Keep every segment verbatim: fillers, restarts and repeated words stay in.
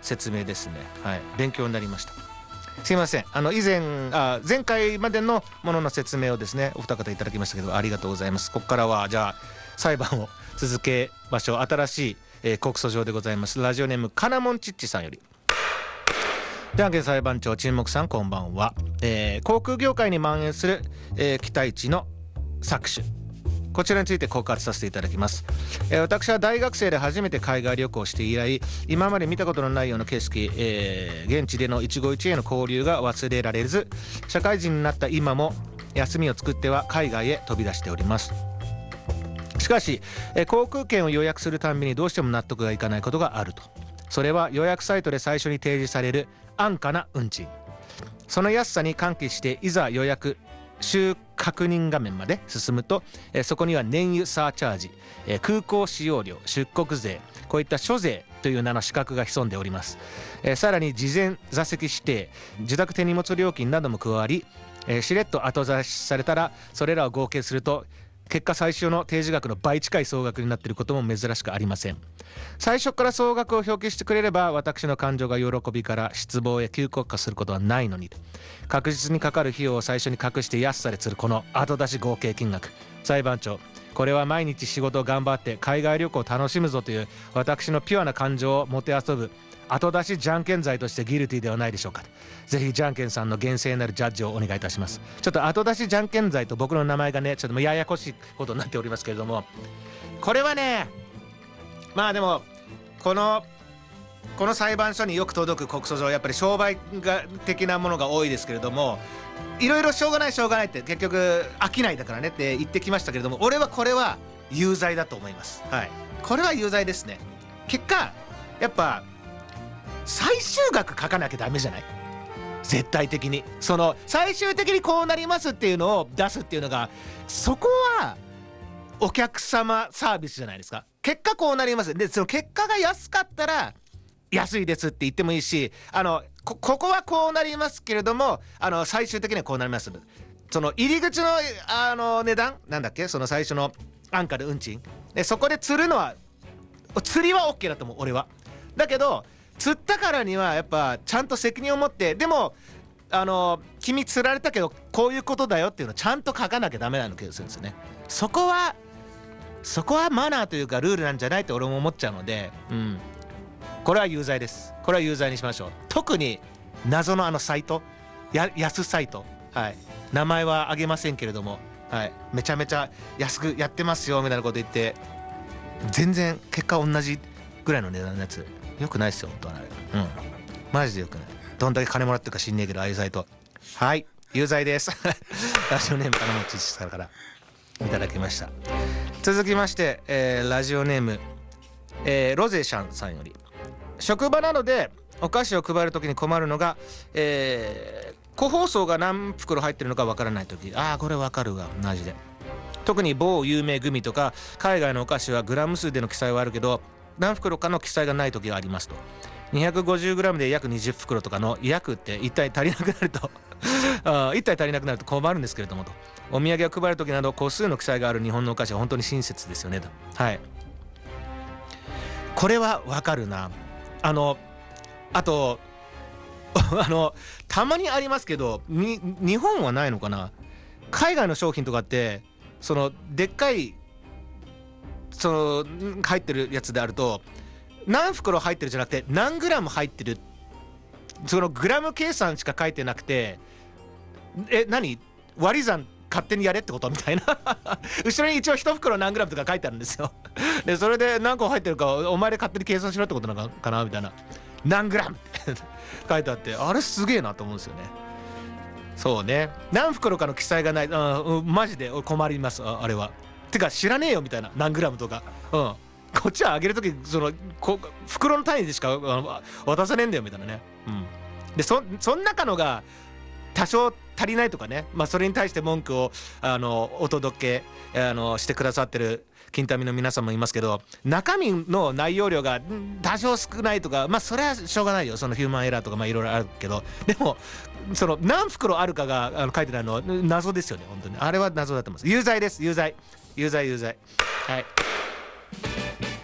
説明ですね。はい、勉強になりました。すいません、あの以前あ前回までのものの説明をですねお二方いただきましたけど、ありがとうございます。ここからはじゃあ裁判を続けましょう。新しい、えー、告訴状でございます。ラジオネームカナモンチッチさんより。じゃんけん裁判長沈黙さん、こんばんは。えー、航空業界に蔓延する、えー、期待値の搾取、こちらについて告発させていただきます。えー、私は大学生で初めて海外旅行して以来、今まで見たことのないような景色、えー、現地での一期一会の交流が忘れられず、社会人になった今も休みを作っては海外へ飛び出しております。しかし、えー、航空券を予約するたんびにどうしても納得がいかないことがあると。それは予約サイトで最初に提示される安価な運賃、その安さに歓喜していざ予約収確認画面まで進むと、えー、そこには燃油サーチャージ、えー、空港使用料、出国税、こういった諸税という名の資格が潜んでおります。えー、さらに事前座席指定、自宅手荷物料金なども加わり、えー、しれっと後出しされたらそれらを合計すると結果最初の提示額の倍近い総額になっていることも珍しくありません。最初から総額を表記してくれれば私の感情が喜びから失望へ急降下することはないのに、確実にかかる費用を最初に隠して安さで釣るこの後出し合計金額。裁判長、これは毎日仕事を頑張って海外旅行を楽しむぞという私のピュアな感情をもてあそぶ後出しじゃんけん罪としてギルティではないでしょうか。ぜひじゃんけんさんの厳正なるジャッジをお願いいたします。ちょっと後出しじゃんけん罪と僕の名前がねちょっとややこしいことになっておりますけれども、これはね、まあでもこのこの裁判所によく届く告訴状、やっぱり商売が的なものが多いですけれども、いろいろしょうがないしょうがないって結局飽きないだからねって言ってきましたけれども、俺はこれは有罪だと思います。はい、これは有罪ですね。結果やっぱ最終額書かなきゃダメじゃない、絶対的に。その最終的にこうなりますっていうのを出すっていうのが、そこはお客様サービスじゃないですか。結果こうなりますで、その結果が安かったら安いですって言ってもいいし、あの こ, ここはこうなりますけれども、あの最終的にはこうなります。その入り口のあの値段なんだっけ、その最初の安価で運賃で、そこで釣るのは釣りは OK だと思う俺は。だけど釣ったからにはやっぱちゃんと責任を持って、でもあの君釣られたけどこういうことだよっていうのをちゃんと書かなきゃダメなの気がするんですよね。そこはそこはマナーというかルールなんじゃないって俺も思っちゃうので、うん、これは有罪です。これは有罪にしましょう。特に謎のあのサイト、や安サイト、はい、名前は挙げませんけれども、はい、めちゃめちゃ安くやってますよみたいなこと言って全然結果同じぐらいの値段のやつよくないですよ本当はあれ、うん、マジでよくない。どんだけ金もらってるか知んねえけどああいうサイト、はい、有罪ですラジオネーム金持ちさんからいただきました。続きまして、えー、ラジオネーム、えー、ロゼシャンさんより。職場などでお菓子を配るときに困るのが、えー、個包装が何袋入ってるのかわからないとき。ああこれわかるわマジで。特に某有名グミとか海外のお菓子はグラム数での記載はあるけど何袋かの記載がないときがありますと。にひゃくごじゅうグラム で約にじゅっ袋とかの約って一体足りなくなるとあ一体足りなくなると困るんですけれどもと。お土産を配るときなど個数の記載がある日本のお菓子は本当に親切ですよねと。はい、これはわかるな。あのあとあのたまにありますけどに日本はないのかな、海外の商品とかってそのでっかいその入ってるやつであると何袋入ってるじゃなくて何グラム入ってる、そのグラム計算しか書いてなくて、え何割り算勝手にやれってことみたいな後ろに一応一袋何グラムとか書いてあるんですよでそれで何個入ってるかお前で勝手に計算しろってことなのかなみたいな、何グラムって書いてあって、あれすげえなと思うんですよね。そうね、何袋かの記載がない、あ、うん、マジで困ります。 あ, あれはてか知らねえよみたいな、何グラムとか、うん、こっちはあげるときそのこ袋の単位でしか渡さねえんだよみたいなね、うん、で そ, そん中のが多少足りないとかね、まあ、それに対して文句をあのお届けあのしてくださってる金民の皆さんもいますけど、中身の内容量が多少少ないとか、まあそれはしょうがないよ、そのヒューマンエラーとかまあいろいろあるけど、でもその何袋あるかがあの書いてないのは謎ですよね本当に。あれは謎だと思います。有罪です、有罪有罪有罪。はい、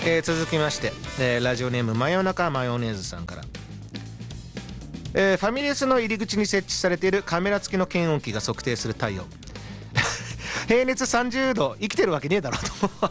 えー、続きまして、えー、ラジオネーム真夜中マヨネーズさんから、えー、ファミレスの入り口に設置されているカメラ付きの検温器が測定する体温平熱さんじゅうど生きてるわけねえだろと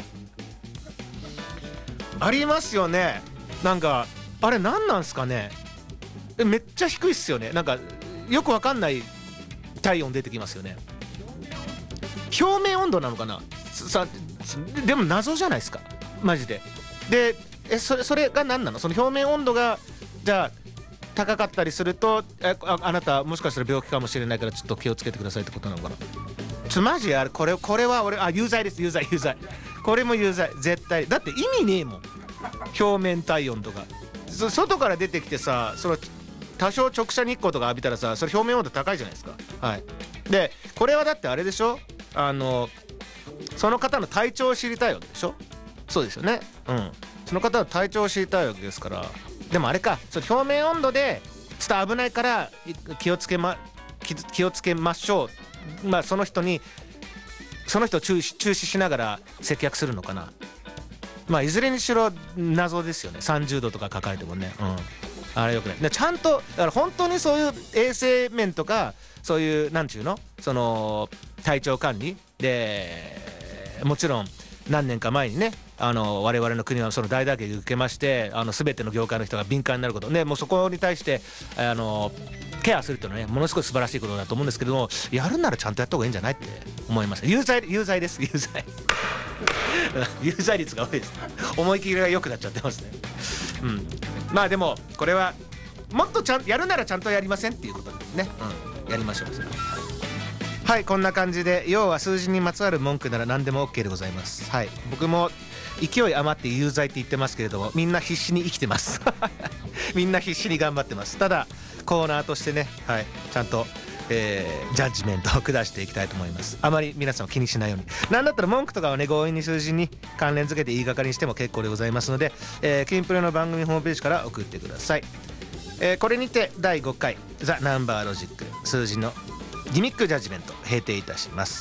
ありますよね。なんかあれ何なんすかね。めっちゃ低いっすよね。なんかよくわかんない体温出てきますよね。表面温度なのかな。さでも謎じゃないですかマジで。でえそれそれが何なの。その表面温度がじゃあ高かったりすると あ, あ, あなたもしかしたら病気かもしれないからちょっと気をつけてくださいってことなのかな。ちょっとマジあれこれこれは俺あ有罪です。有罪有罪これも有罪絶対。だって意味ねえもん表面体温とか。外から出てきてさその多少直射日光とか浴びたらさそれ表面温度高いじゃないですか。はいでこれはだってあれでしょ。あのその方の体調を知りたいわけでしょ。そうですよね。うんその方の体調を知りたいわけですから。でもあれかその表面温度でちょっと危ないから気をつけま気, 気をつけましょう。まあその人にその人を注視注視しながら接客するのかな。まあいずれにしろ謎ですよね。さんじゅうどとか抱えてもね。うんあれよくない。ちゃんとだから本当にそういう衛生面とかそういうなんちゅうのその体調管理でもちろん何年か前にねあの我々の国はその大打撃を受けましてあの全ての業界の人が敏感になることねもうそこに対してあのケアするっていうのはねものすごい素晴らしいことだと思うんですけどもやるならちゃんとやった方がいいんじゃないって思います。有罪有罪です有罪有罪率が多いです。思い切りが良くなっちゃってますね。うんまあでもこれはもっとちゃんやるならちゃんとやりませんっていうことですね。うんやりましょう。はいこんな感じで要は数字にまつわる文句なら何でも OK でございます。はい僕も勢い余って有罪って言ってますけれどもみんな必死に生きてますみんな必死に頑張ってます。ただコーナーとしてね、はい、ちゃんと、えー、ジャッジメントを下していきたいと思います。あまり皆さん気にしないように。なんだったら文句とかをね強引に数字に関連付けて言いがかりにしても結構でございますので、えー、キンプレの番組ホームページから送ってください。えー、これにてだいごかいザ・ナンバーロジック数字のギミックジャッジメント閉廷いたします。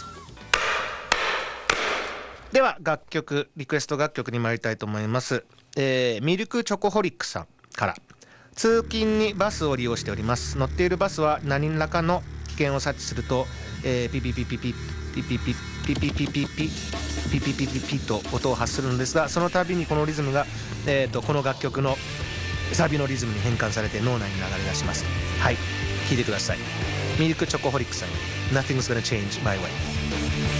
では楽曲リクエスト楽曲に参りたいと思います。えー、ミルクチョコホリックさんから通勤にバスを利用しております。乗っているバスは何らかの危険を察知すると、えー、ピピピピピピピピピピピピピピピピピピピと音を発するのですがその度にこのリズムが、えー、とこの楽曲のサビのリズムに変換されて脳内に流れ出します。はい聴いてください。ミルクチョコホリックさん Nothing's gonna change my way